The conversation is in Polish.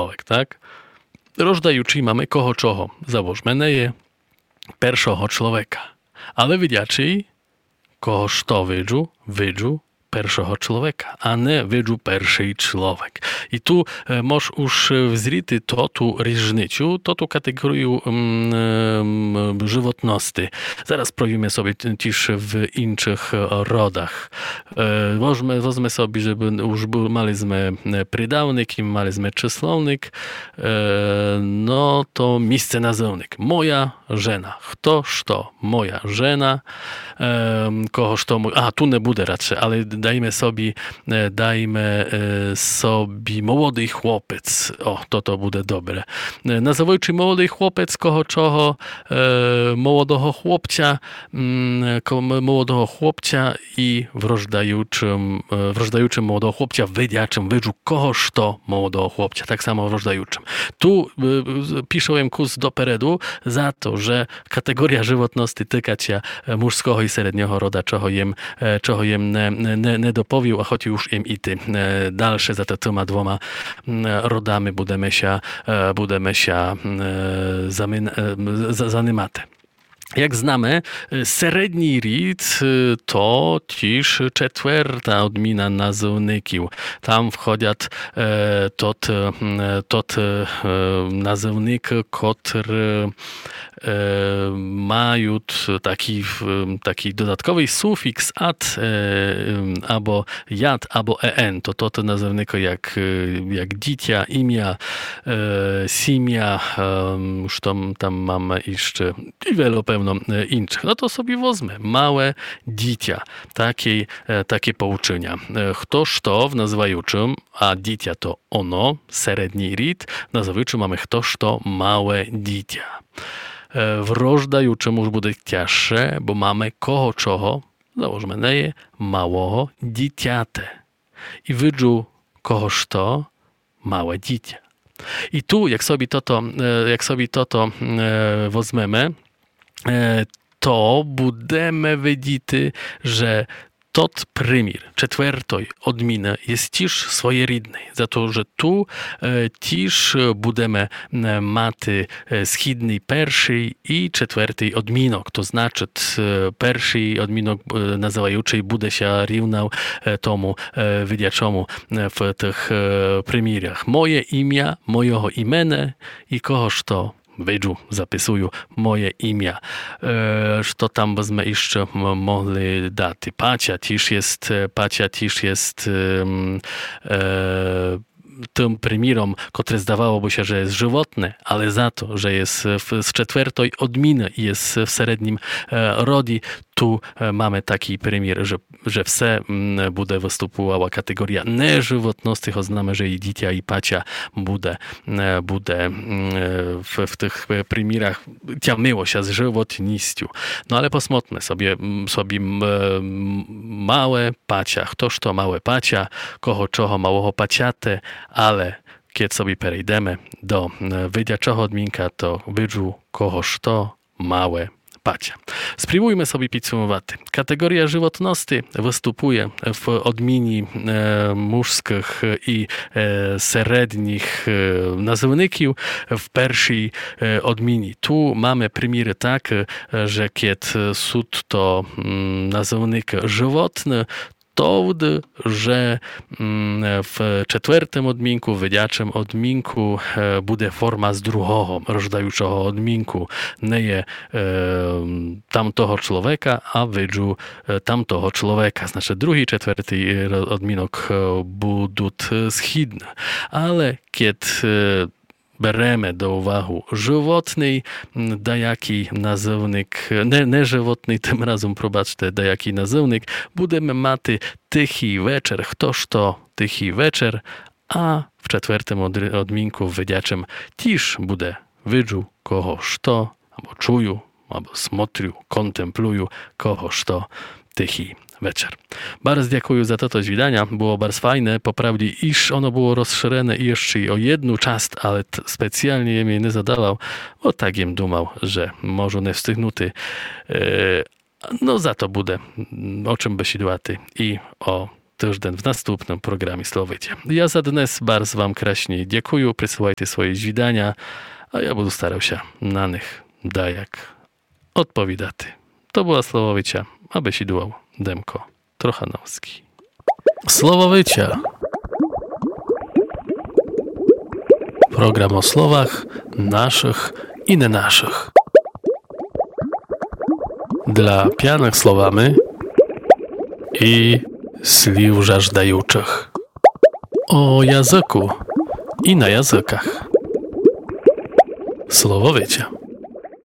чоловік, так? Рождаючий mamy кого чого. Заложме неє першого чоловіка. Але видячий, кого що виджу першого чоловіка, а не виджу перший чоловік. І ту можеш уж взріти ту різницю, ту категорію животності. Зараз провімо собі тіж в інших родах. Возьmy sobie, żeby już maliśmy przydawnik i maliśmy czysłownik, no to miejsce nazewnik. Moja żena. Kto, što? Moja żena. Kogo, što? Tu nie буде raczej, ale dajmy sobie młody chłopiec. O, to буде dobre. Nazywajcie młody chłopiec, kogo czego młodego chłopcia i wrożdaючим młodego chłopcia wydziaczym wydżu kogo što młodego chłopcia. Tak samo wrożdaючим. Tu piszę kurs do peredu za to, że kategoria żywotności tyka się męskiego i średniego roda, czego jem nie dopowił, a choć już im i ty dalsze za tymi dwoma rodami budemy się zanimate. Jak znamy, średni rid to też czwarta odmiana nazewników. Tam wchodzą tot nazewnik, który mają taki dodatkowy sufiks ad, albo jad, albo en. To nazewnik jak dzicia, imię, simia, już tam mamy jeszcze i wiele pewno innych. No to sobie wezmę. Małe dzicia. Takie pouczenia. Ktoż to w nazywającym, a dzicia to ono, średni rid, w nazywającym mamy ktoż to małe dzicia. W rożdaючym już буде cięższe, bo mamy kogo czego, założmy neje, małego dzieciate. I wydżu kogoż to małe dziecię. I tu, jak sobie to wezmemy, to budemy widzieć, że tot primir, czwartoj odminy jest też swojeridny. Za to, że tu też budemy maty schidny pierwszy i czwarty odminok. To znaczy pierwszy odminok nazywający bude się równał tomu wydziaczemu w tych primirach. Moje imię, mojego imienia i kogoż to wydżu, zapisuję moje imię. Co tam byśmy jeszcze mogli dać? Pacia też jest tym primirom, które zdawałoby się, że jest żywotne, ale za to, że jest z czwartej odminy i jest w średnim rodzie, tu mamy taki primir, że wse bude występowała kategoria neżywotności, choć znamy, że i dzicia i pacia bude w tych primirach ciamyło się z żywotnością. No ale posmotmy sobie małe pacia. Ktoż to małe pacia, kogo czego małego paciate, ale kiedy sobie przejdziemy do wydziaczego odminka, to wydżu kogoż to małe pacia. Spróbujmy sobie podsumować. Kategoria żywotności występuje w odmieni męskich i średnich nazewników w pierwszej odmieni. Tu mamy przymiary takie, że kiedy sud to nazewnik żywotny, to, że w czwartym odminku, w wydziaczym odminku bude forma z drugiego rożdaючого odminku. Nie je tamtogo człowieka, a wydżu tamtogo człowieka. Znaczy drugi, czwarty odminok budą schidne. Ale kiedy beremy do uwagi żywotny, dajaki nazewnik, neżywotny, tym razem probaczcie, dajaki nazewnik, budemy maty tychy wieczór, ktoż to tychy wieczór, a w czwartym odminku wydziaczym też bude wydżu kogoż to, albo czuju, albo smotriu, kontempluju kogoż to tychy wieczór. Bardzo dziękuję za to widania. Było bardzo fajne. Poprawnie, iż ono było rozszerzone jeszcze o jedną część, ale specjalnie je mnie nie zadawał, bo tak jem dumał, że może nie wstygnuty. No za to bude o czym besidłaty i o тиждень в наступному програмі Словиття. Я за днес барз вам краще дякую, присилайте свої звідання, а я буду старався на них даяк odpowiadати. To była Słowowicia, aby sidłał Demko Trochanowski. Słowowicia. Program o słowach naszych i nie naszych. Dla pijanych słowami i sliw żażdajuczych. O języku i na językach. Słowowicia.